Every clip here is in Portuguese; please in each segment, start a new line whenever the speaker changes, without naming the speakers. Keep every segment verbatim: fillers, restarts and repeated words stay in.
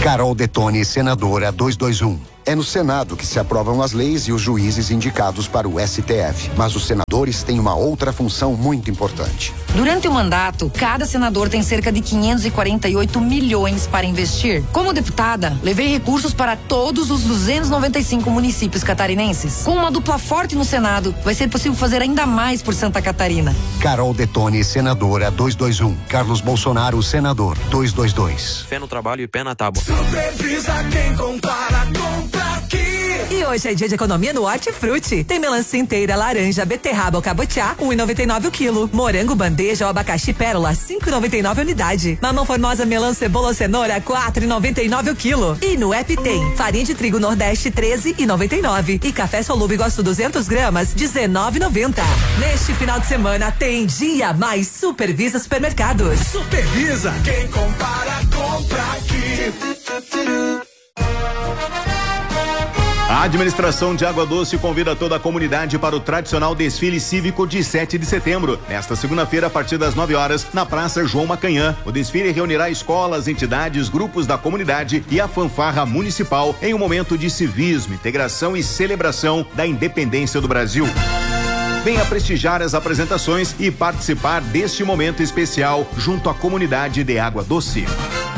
Carol Detoni, senadora duzentos e vinte e um. É no Senado que se aprovam as leis e os juízes indicados para o S T F. Mas os senadores têm uma outra função muito importante.
Durante o mandato, cada senador tem cerca de quinhentos e quarenta e oito milhões para investir. Como deputada, levei recursos para todos os duzentos e noventa e cinco municípios catarinenses. Com uma dupla forte no Senado, vai ser possível fazer ainda mais por Santa Catarina.
Carol Detoni, senadora duzentos e vinte e um. Carlos Bolsonaro, senador duzentos e vinte e dois.
Fé no trabalho e pé na tábua.
Supervisa quem compara, compra aqui.
E hoje é dia de economia no Hortifruti. Tem melancia inteira, laranja, beterraba ou cabotiá, um e noventa e nove o quilo. Morango bandeja ou abacaxi pérola, cinco e noventa e nove a unidade. Mamão formosa, melão, cebola ou cenoura, quatro e noventa e nove o quilo. E no app tem farinha de trigo Nordeste, treze e noventa e nove. E café solúvel Gosto duzentos gramas, dezenove e noventa. Neste final de semana tem Dia Mais Supervisa Supermercados.
Supervisa quem compara, compra aqui.
A administração de Água Doce convida toda a comunidade para o tradicional desfile cívico de sete de setembro. Nesta segunda-feira, a partir das nove horas, na Praça João Macanhã. O desfile reunirá escolas, entidades, grupos da comunidade e a fanfarra municipal em um momento de civismo, integração e celebração da independência do Brasil. Venha prestigiar as apresentações e participar deste momento especial junto à comunidade de Água Doce.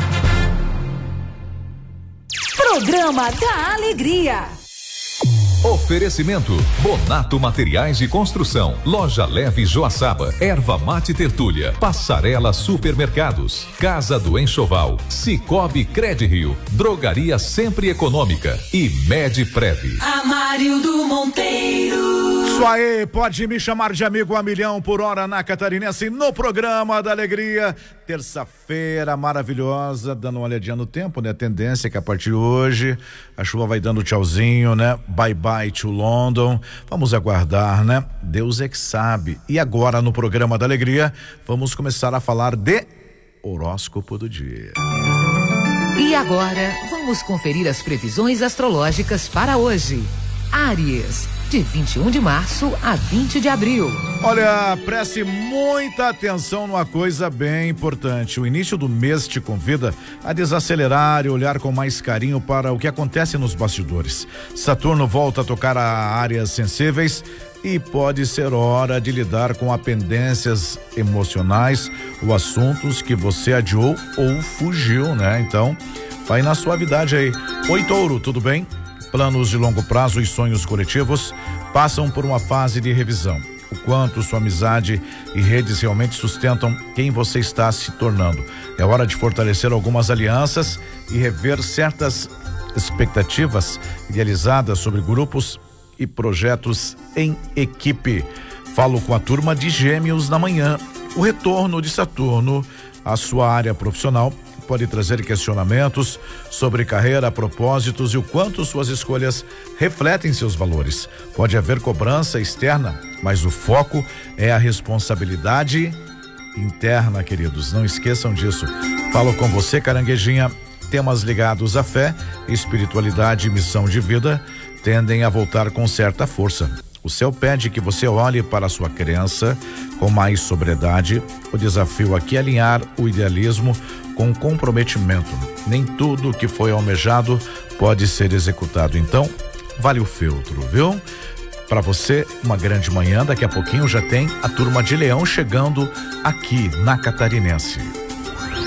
Programa da Alegria.
Oferecimento Bonato Materiais de Construção, Loja Leve Joaçaba, Erva Mate Tertúlia, Passarela Supermercados, Casa do Enxoval, Cicobi Credrio, Drogaria Sempre Econômica e Medprev.
Amarildo Monteiro.
Isso aí, pode me chamar de amigo a milhão por hora na Catarinense, no programa da Alegria. Terça-feira maravilhosa, dando uma olhadinha no tempo, né? A tendência é que a partir de hoje a chuva vai dando tchauzinho, né? Bye bye to London. Vamos aguardar, né? Deus é que sabe. E agora no programa da Alegria, vamos começar a falar de horóscopo do dia.
E agora, vamos conferir as previsões astrológicas para hoje. Áries, de vinte e um de março a vinte de abril.
Olha, preste muita atenção numa coisa bem importante. O início do mês te convida a desacelerar e olhar com mais carinho para o que acontece nos bastidores. Saturno volta a tocar a áreas sensíveis e pode ser hora de lidar com pendências emocionais ou assuntos que você adiou ou fugiu, né? Então, vai na suavidade aí. Oi, Touro, tudo bem? Planos de longo prazo e sonhos coletivos passam por uma fase de revisão. O quanto sua amizade e redes realmente sustentam quem você está se tornando. É hora de fortalecer algumas alianças e rever certas expectativas idealizadas sobre grupos e projetos em equipe. Falo com a turma de Gêmeos na manhã. O retorno de Saturno à sua área profissional pode trazer questionamentos sobre carreira, propósitos e o quanto suas escolhas refletem seus valores. Pode haver cobrança externa, mas o foco é a responsabilidade interna, queridos. Não esqueçam disso. Falo com você, Caranguejinha. Temas ligados à fé, espiritualidade e missão de vida tendem a voltar com certa força. O céu pede que você olhe para a sua crença com mais sobriedade. O desafio aqui é alinhar o idealismo com comprometimento. Nem tudo que foi almejado pode ser executado. Então, vale o filtro, viu? Para você, uma grande manhã. Daqui a pouquinho já tem a turma de Leão chegando aqui na Catarinense.